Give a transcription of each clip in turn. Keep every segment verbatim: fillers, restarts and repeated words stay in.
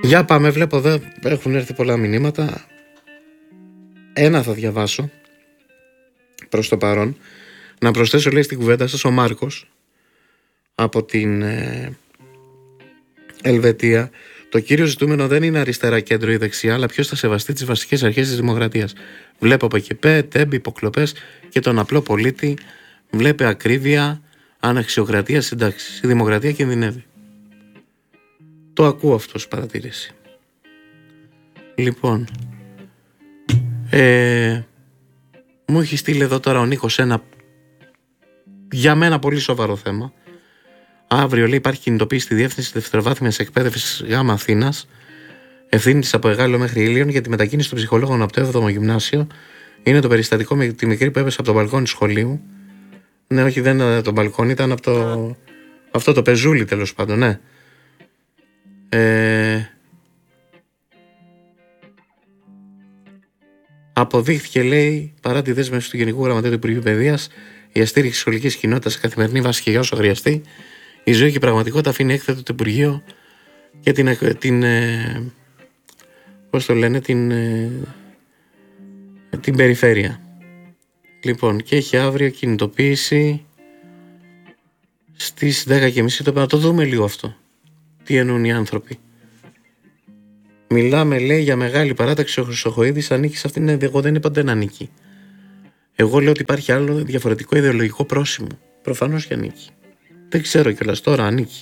Για πάμε, βλέπω εδώ έχουν έρθει πολλά μηνύματα. Ένα θα διαβάσω προς το παρόν. Να προσθέσω, λέει, στην κουβέντα σας ο Μάρκος από την ε, Ελβετία. Το κύριο ζητούμενο δεν είναι αριστερά, κέντρο ή δεξιά, αλλά ποιος θα σεβαστεί τις βασικές αρχές της δημοκρατίας. Βλέπω από ΚΕΠΕ, τέμπη, υποκλοπές και τον απλό πολίτη. Βλέπει ακρίβεια, αναξιοκρατία, συντάξεις. Η δημοκρατία κινδυνεύει. Το ακούω αυτό ως παρατήρηση. Λοιπόν, ε, μου έχει στείλει εδώ τώρα ο Νίκος ένα για μένα πολύ σοβαρό θέμα. Αύριο, λέει, υπάρχει κινητοποίηση στη Διεύθυνση Δευτεροβάθμιας Εκπαίδευσης ΓΑΜΑ Αθήνας, ευθύνη της από Εγάλεο μέχρι Ήλιον, για τη μετακίνηση των ψυχολόγων από το έβδομο γυμνάσιο. Είναι το περιστατικό με τη μικρή που έπεσε από το μπαλκόνι σχολείου. Ναι, όχι, δεν ήταν το μπαλκόνι, ήταν από το. Αυτό το πεζούλι, τέλος πάντων, ναι. Ε... Αποδείχθηκε, λέει, παρά τη δέσμευση του Γενικού Γραμματέα του Υπουργείου Παιδείας, η αστήριξη σχολικής κοινότητας σε καθημερινή βάση και για όσο χρειαστεί, η ζωή και η πραγματικότητα αφήνει έκθετο το Υπουργείο και την. την ε, πώς το λένε, την. Ε, την περιφέρεια. Λοιπόν, και έχει αύριο κινητοποίηση στις δέκα και μισή. Να το δούμε λίγο αυτό. Τι εννοούν οι άνθρωποι. Μιλάμε, λέει, για μεγάλη παράταξη. Ο Χρυσοχοΐδης ανήκει σε αυτήν. Εγώ δεν είπα δεν ανήκει. Εγώ λέω ότι υπάρχει άλλο διαφορετικό ιδεολογικό πρόσημο. Προφανώς και ανήκει. Δεν ξέρω κιόλας τώρα, ανήκει.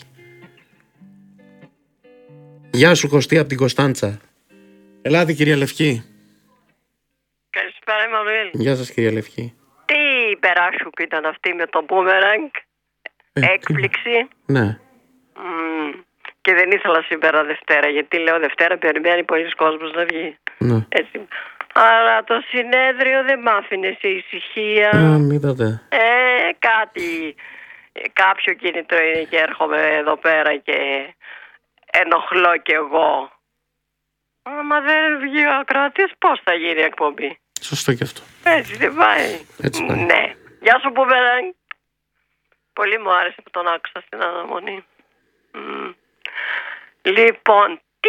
Γεια σου, Κωστή, από την Κωνσταντσα. Ελάτε, κυρία Λευκή. Καλησπέρα, Εμμανουήλ. Γεια σας, κυρία Λευκή. Τι υπεράσουκ ήταν αυτή με το boomerang. Ε, Έκπληξη. Ναι. Mm. Και δεν ήθελα σήμερα Δευτέρα, γιατί λέω Δευτέρα περιμένει πολλοί κόσμος να βγει. Ναι. Έτσι. Αλλά το συνέδριο δεν μ' άφηνε σε ησυχία. Α, μ' είδατε. Ε, κάτι, κάποιο κίνητρο είναι και έρχομαι εδώ πέρα και ενοχλώ κι εγώ. Άμα δεν βγει ο ακροατής, πώς θα γίνει η εκπομπή. Σωστό και αυτό. Έτσι δεν πάει. Έτσι πάει. Ναι. Γεια σου, Μπούμπερανγκ. Πολύ μου άρεσε που τον άκουσα στην αναμονή. Mm. Λοιπόν, τι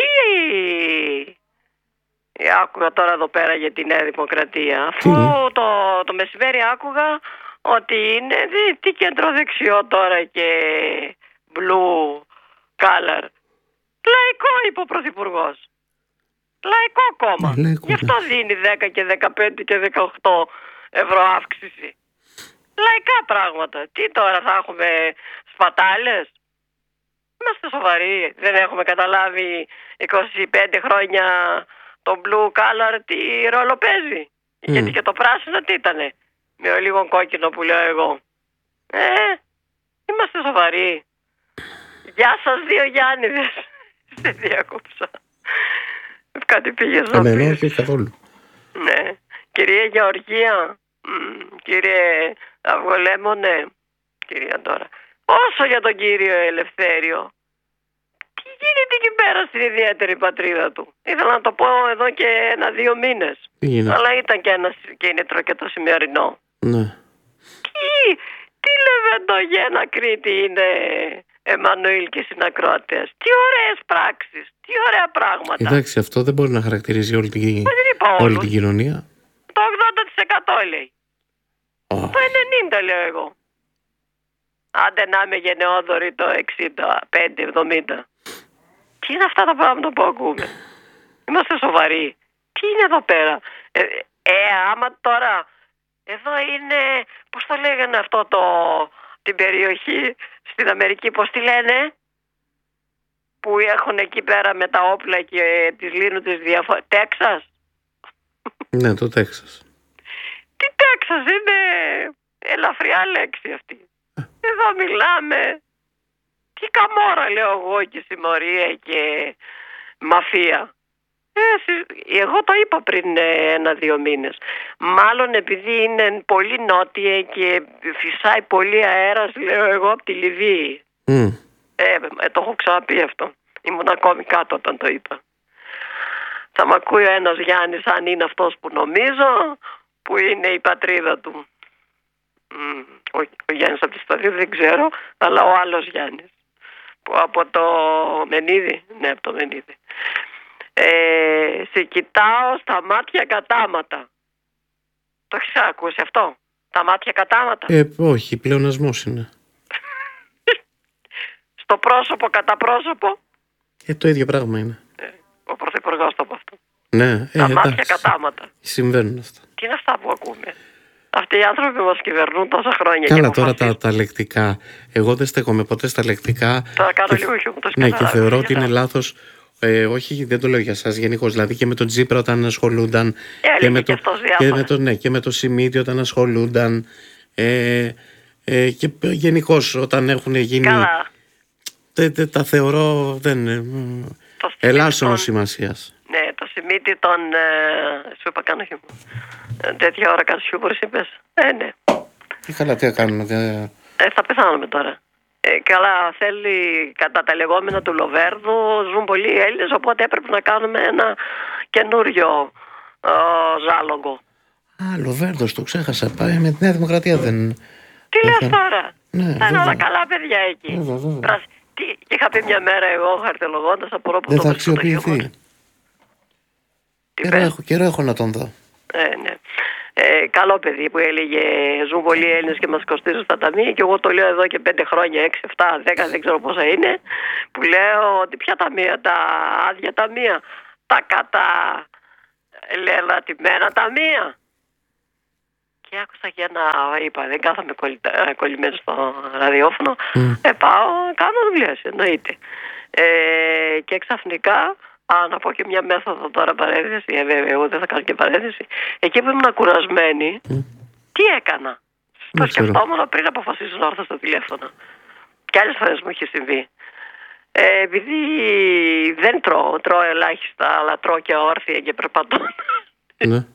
άκουγα τώρα εδώ πέρα για τη Νέα Δημοκρατία. Αφού το, το μεσημέρι άκουγα ότι είναι τι, τι κεντροδεξιό τώρα και blue color. Λαϊκό, είπε ο Πρωθυπουργός. Λαϊκό κόμμα. Ε, λαϊκό, Γι' αυτό δίνει δέκα και δεκαπέντε και δεκαοκτώ ευρώ αύξηση. Λαϊκά πράγματα. Τι τώρα θα έχουμε σπατάλες. Είμαστε σοβαροί. Δεν έχουμε καταλάβει είκοσι πέντε χρόνια το blue color τι ρόλο παίζει. Mm. Γιατί και το πράσινο τι ήτανε. Με ο λίγο κόκκινο που λέω εγώ. Ε, είμαστε σοβαροί. Γεια σας δύο Γιάννηδες. Δεν διάκοψα. Κάτι πήγες να Εμένα πεις. όχι καθόλου. Ναι. Κυρία Γεωργία, μ, κύριε Αυγολέμονε, κυρία τώρα, όσο για τον κύριο Ελευθέριο, τι γίνεται εκεί πέρα στην ιδιαίτερη πατρίδα του. Ήθελα να το πω εδώ και ένα-δύο μήνες. Αλλά ήταν και ένα κίνητρο και το σημερινό. Ναι. Τι, τι λεβεντογένα Κρήτη είναι, Εμμανουήλ και συνακροατές. Τι ωραίες πράξεις, τι ωραία πράγματα. Εντάξει, αυτό δεν μπορεί να χαρακτηρίζει όλη την, όλη την κοινωνία. Το ογδόντα τοις εκατό λέει. Oh. Το ενενήντα τοις εκατό λέω εγώ. Άντε να είμαι γενναιόδορη το εξήντα πέντε εβδομήντα. Τι είναι αυτά τα πράγματα που ακούμε. Είμαστε σοβαροί. Τι είναι εδώ πέρα. Ε, ε άμα τώρα εδώ είναι, πώς το λέγανε αυτό το, την περιοχή στην Αμερική, πώς τη λένε, που έχουν εκεί πέρα με τα όπλα και τις λύνουν τις διαφορές. Τέξας. Ναι, το Τέξας. Τι Τέξας, είναι ελαφριά λέξη αυτή. Εδώ μιλάμε. Τι καμόρα λέω εγώ και συμμορία και μαφία. Ε, εγώ το είπα πριν ένα-δύο μήνες. Μάλλον επειδή είναι πολύ νότια και φυσάει πολύ αέρας, λέω εγώ, από τη Λιβύη. Mm. Ε, το έχω ξαναπεί αυτό. Ήμουν ακόμη κάτω όταν το είπα. Θα μ' ακούει ο ένας Γιάννης, αν είναι αυτός που νομίζω, που είναι η πατρίδα του. Mm. Ο, ο Γιάννης από τη Σταδίου δεν ξέρω, αλλά ο άλλος Γιάννης. Από το Μενίδη. Ναι, από το Μενίδη. Ε, σε κοιτάω στα μάτια κατάματα. Το έχεις ακούσει αυτό? Τα μάτια κατάματα. Ε, όχι, πλεονασμός είναι. Στο πρόσωπο κατά πρόσωπο. Ε, το ίδιο πράγμα είναι. Ε, ο Πρωθυπουργός το από αυτό. Ναι, τα ε, μάτια εντάξει. κατάματα. Συμβαίνουν αυτά. Τι είναι αυτά που ακούμε? Αυτοί οι άνθρωποι μας κυβερνούν τόσα χρόνια. Καλά, τώρα τα, τα λεκτικά. Εγώ δεν στέκομαι ποτέ στα λεκτικά. Θα κάνω και, λίγο χιούμορ, το ναι, και σκέφτομαι, θεωρώ ότι για είναι να- λάθος. Ε, όχι, δεν το λέω για σας γενικώς. Δηλαδή και με τον Τσίπρα όταν ασχολούνταν. Ε, και, με και το, αυτός και, διάφορα. με το, ναι, και με το Σιμίτι όταν ασχολούνταν. Ε, ε, και γενικώς όταν έχουν γίνει. Καλά. Τε, τε, τα θεωρώ δεν είναι. Το Σιμίτι Ελάσσονος τον- σημασίας. Ναι, το Σιμίτι τον... Ε, σου είπα κάνω χιούμορ. Ε, τέτοια ώρα κάνεις χιούμορ, είπες. Ε, ναι. Και καλά, τι θα κάνουμε. δε- Ε, θα πεθάνουμε τώρα. Ε, καλά, θέλει κατά τα λεγόμενα του Λοβέρδου, ζουν πολλοί Έλληνες, οπότε έπρεπε να κάνουμε ένα καινούριο ε, ζάλογο. Α, Λοβέρδος, το ξέχασα. Πάει με τη Νέα Δημοκρατία δεν. Τι δεν λες θα- τώρα? Ναι, θα είναι βέβαια. όλα καλά παιδιά εκεί. Βέβαια, βέβαια. Πράσι- Τι, είχα πει μια μέρα εγώ χαρτολογώντας, απορώ που Δεν το θα πες στο χιούμορ. αξιοποιηθεί. Τι Καιρό πες? έχω, καιρό έχω να τον δω. Ε, ναι. Ε, καλό παιδί που έλεγε ζουν πολλοί Έλληνες και μας κοστίζουν στα ταμεία, και εγώ το λέω εδώ και πέντε χρόνια, έξι, επτά, δέκα, δεν ξέρω πόσα είναι, που λέω ότι ποια ταμεία, τα άδεια ταμεία, τα κατά λελατημένα ταμεία. Και άκουσα και ένα, είπα, δεν κάθομαι κολλη, κολλημένο στο ραδιόφωνο, Mm. ε, πάω, κάνω δουλειές, εννοείται. Ε, και ξαφνικά, α, να πω και μια μέθοδο τώρα παρένθεση, ε, βέβαια, εγώ δεν θα κάνω και παρένθεση. Εκεί που ήμουν κουρασμένη, Mm. τι έκανα? Το Δεν ξέρω. σκεφτόμουν πριν αποφασίσω να έρθω στο τηλέφωνο. Και άλλες φορές μου είχε συμβεί. Ε, επειδή δεν τρώω, τρώω ελάχιστα, αλλά τρώω και όρθια και περπατώ. Ναι.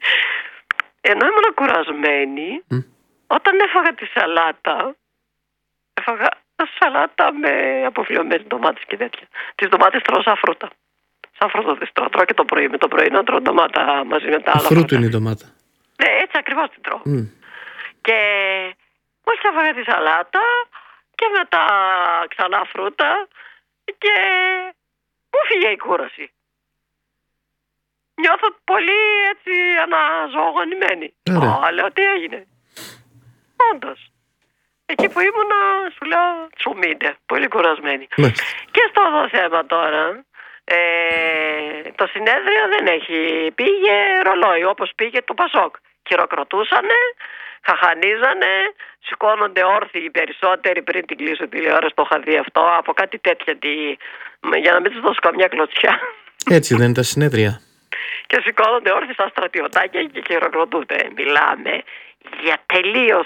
Ενώ ήμουν κουρασμένη, Mm. όταν έφαγα τη σαλάτα, έφαγα σαλάτα με αποφλειωμένες ντομάτες και τέτοια. Τις ντομάτες τρώω σαν φρούτα. Σαν φρούτα τις τρώω. Τρώω και το πρωί. Με το πρωί τρώω ντομάτα μαζί με τα άλλα Φρούτου φρούτα. είναι η ντομάτα. Ναι, έτσι ακριβώς την τρώω. Mm. Και μόλις έφαγα τη σαλάτα και μετά ξανά φρούτα και μου φύγε η κούραση. Νιώθω πολύ έτσι αναζωογονημένη. Ωραία. Α, λέω τι έγινε. Όντως. Εκεί που ήμουνα σου λέω τσουμίντε, πολύ κουρασμένη. Μάλιστα. Και στο εδώ θέμα τώρα, ε, το συνέδριο δεν έχει, πήγε ρολόι όπως πήγε το Πασόκ. Χειροκροτούσανε, χαχανίζανε, σηκώνονται όρθιοι οι περισσότεροι πριν την κλείσω τηλεόραση, το είχα δει αυτό, από κάτι τέτοια, τη, για να μην τους δώσω καμιά κλωτσιά. Έτσι δεν είναι τα συνέδρια. Και σηκώνονται όρθιοι στα στρατιωτάκια και χειροκροτούνται. Μιλάμε για τελείως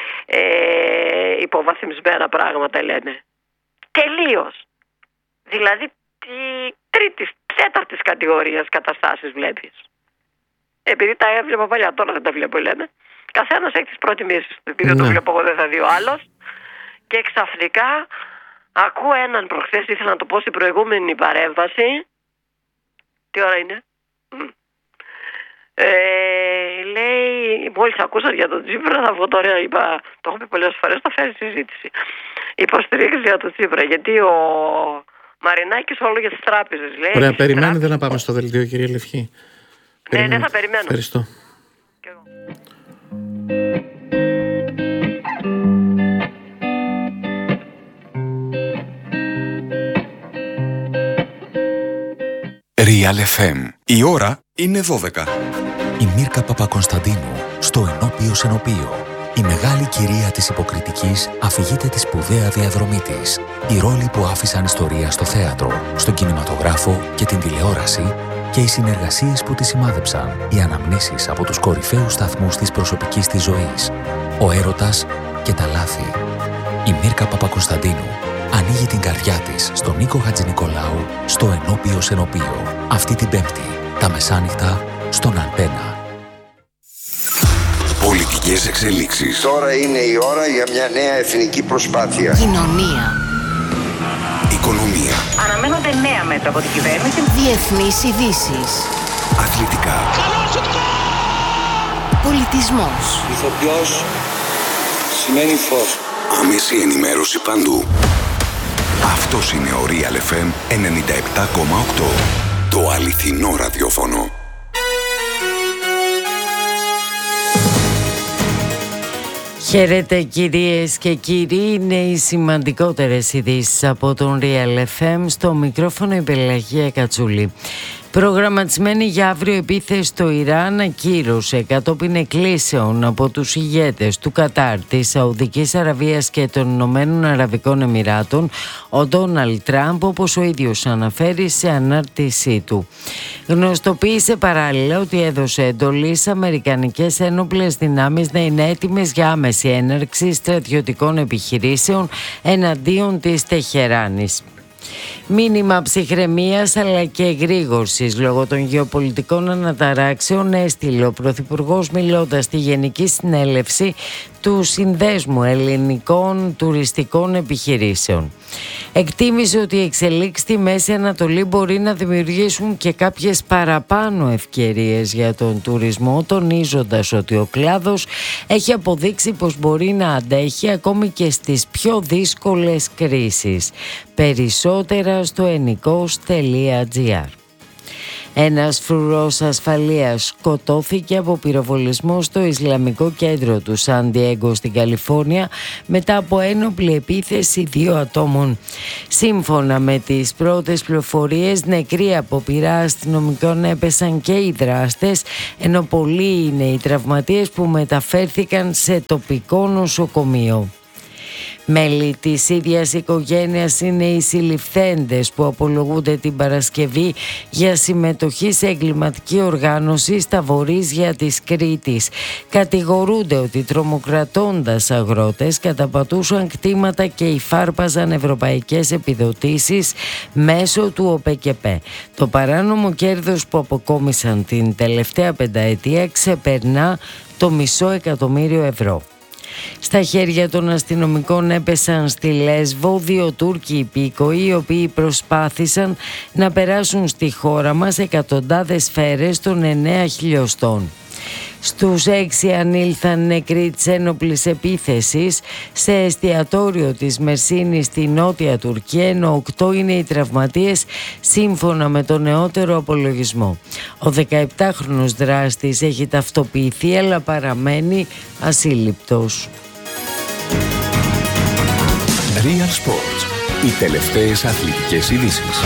ε, υποβαθμισμένα πράγματα λένε. Τελείως. Δηλαδή τη τρίτης, τέταρτης κατηγορίας καταστάσεις βλέπεις. Επειδή τα έβλεπα παλιά, τώρα δεν τα βλέπω λέμε. Καθένας έχει τις προτιμήσεις του. Επειδή δεν το Ναι. βλέπω εγώ δεν θα δει ο άλλος. Και ξαφνικά ακούω έναν προχθές, ήθελα να το πω στην προηγούμενη παρέμβαση. Τι ώρα είναι? Μμ. Ε, λέει, μόλις ακούσα για τον Τσίπρα, θα βγω τώρα, είπα, το έχω πει πολλές φορές, θα φέρει συζήτηση. Υποστηρίξη για τον Τσίπρα, γιατί ο Μαρινάκης όλο για τις τράπεζες λέει. Ωραία, τις περιμένετε τράπεζες. να πάμε στο δελτίο, κυρία Λευκή. Ναι, ναι, θα περιμένω. Ευχαριστώ. Κι εγώ. Real εφ εμ. Η ώρα είναι δώδεκα. Η Μίρκα Παπακωνσταντίνου στο Ενώπιο Σενοπείο. Η μεγάλη κυρία της υποκριτικής αφηγείται τη σπουδαία διαδρομή της. Οι ρόλοι που άφησαν ιστορία στο θέατρο, στον κινηματογράφο και την τηλεόραση και οι συνεργασίες που τη σημάδεψαν. Οι αναμνήσεις από τους κορυφαίους σταθμούς της προσωπικής της ζωής. Ο έρωτας και τα λάθη. Η Μίρκα Παπακωνσταντίνου ανοίγει την καρδιά της στον Νίκο Χατζηνικολάου στο Ενώπιο Σενοπείο. Αυτή την Πέμπτη, τα μεσάνυχτα, στον Αντένα. Πολιτικές εξελίξεις. Τώρα είναι η ώρα για μια νέα εθνική προσπάθεια. Κοινωνία. Οικονομία. Αναμένονται νέα μέτρα από την κυβέρνηση. Διεθνείς ειδήσεις. Αθλητικά. Πολιτισμός. Ηθοποιός σημαίνει φως. Άμεση ενημέρωση παντού. Αυτός είναι ο Real εφ εμ ενενήντα επτά κόμμα οκτώ. Το αληθινό ραδιόφωνο. Χαίρετε κυρίες και κύριοι, είναι οι σημαντικότερες ειδήσεις από τον Real εφ εμ, στο μικρόφωνο η Πελαγία Κατσούλη. Προγραμματισμένη για αύριο επίθεση στο Ιράν ακύρωσε κατόπιν εκκλήσεων από τους ηγέτες του Κατάρ, της Σαουδικής Αραβίας και των Ηνωμένων Αραβικών Εμιράτων ο Ντόναλντ Τραμπ, όπως ο ίδιος αναφέρει σε ανάρτησή του. Γνωστοποίησε παράλληλα ότι έδωσε εντολή στις αμερικανικές ένοπλες δυνάμεις να είναι έτοιμες για άμεση έναρξη στρατιωτικών επιχειρήσεων εναντίον της Τεχεράνης. Μήνυμα ψυχραιμίας αλλά και εγρήγορσης λόγω των γεωπολιτικών αναταράξεων έστειλε ο Πρωθυπουργός μιλώντας στη Γενική Συνέλευση του Συνδέσμου Ελληνικών Τουριστικών Επιχειρήσεων. Εκτίμησε ότι οι εξελίξεις στη Μέση Ανατολή μπορεί να δημιουργήσουν και κάποιες παραπάνω ευκαιρίες για τον τουρισμό, τονίζοντας ότι ο κλάδος έχει αποδείξει πως μπορεί να αντέχει ακόμη και στις πιο δύσκολες κρίσεις. Περισσότερα στο ενικός τελεία τζι άρ. Ένας φρουρός ασφαλείας σκοτώθηκε από πυροβολισμό στο Ισλαμικό κέντρο του Σαν Ντιέγκο στην Καλιφόρνια μετά από ένοπλη επίθεση δύο ατόμων. Σύμφωνα με τις πρώτες πληροφορίες, νεκροί από πυρά αστυνομικών έπεσαν και οι δράστες, ενώ πολλοί είναι οι τραυματίες που μεταφέρθηκαν σε τοπικό νοσοκομείο. Μέλη της ίδιας οικογένειας είναι οι συλληφθέντες που απολογούνται την Παρασκευή για συμμετοχή σε εγκληματική οργάνωση στα βορείζια της Κρήτης. Κατηγορούνται ότι τρομοκρατώντας αγρότες καταπατούσαν κτήματα και υφάρπαζαν ευρωπαϊκές επιδοτήσεις μέσω του ΟΠΕΚΕΠΕ. Το παράνομο κέρδος που αποκόμισαν την τελευταία πενταετία ξεπερνά το μισό εκατομμύριο ευρώ. Στα χέρια των αστυνομικών έπεσαν στη Λέσβο δύο Τούρκοι υπήκοοι, οι οποίοι προσπάθησαν να περάσουν στη χώρα μας εκατοντάδες σφαίρες των εννέα χιλιοστών. Στους έξι ανήλθαν νεκροί της ένοπλης επίθεσης σε εστιατόριο της Μερσίνης στη Νότια Τουρκία, ενώ οκτώ είναι οι τραυματίες σύμφωνα με τον νεότερο απολογισμό. Ο δεκαεπτάχρονος δράστης έχει ταυτοποιηθεί αλλά παραμένει ασύλληπτος. Real Sports. Οι τελευταίες αθλητικές ειδήσεις.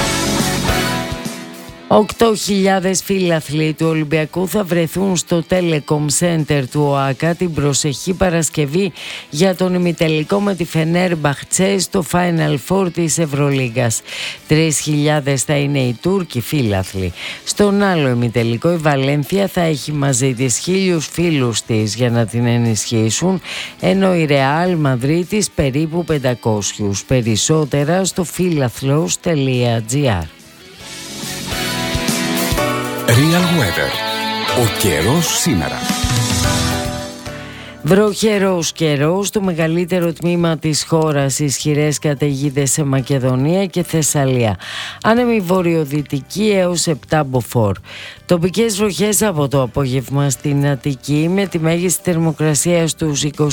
οκτώ χιλιάδες φίλαθλοι του Ολυμπιακού θα βρεθούν στο Telecom Center του ΟΑΚΑ την προσεχή Παρασκευή για τον ημιτελικό με τη Φενέρμπαχτσε στο Final Four της Ευρωλίγκας. Τρεις χιλιάδες θα είναι οι Τούρκοι φίλαθλοι. Στον άλλο ημιτελικό η Βαλένθια θα έχει μαζί της χίλιους φίλους της για να την ενισχύσουν, ενώ η Ρεάλ Μαδρίτης περίπου πεντακόσιους. Περισσότερα στο φίλαθλος τελεία τζι άρ. Real Weather. Ο καιρός σήμερα. Βροχερός καιρός στο μεγαλύτερο τμήμα της χώρας, ισχυρές καταιγίδες σε Μακεδονία και Θεσσαλία. Άνεμη βορειοδυτική έως επτά μποφόρ. Τοπικές βροχές από το απόγευμα στην Αττική με τη μέγιστη θερμοκρασία στους είκοσι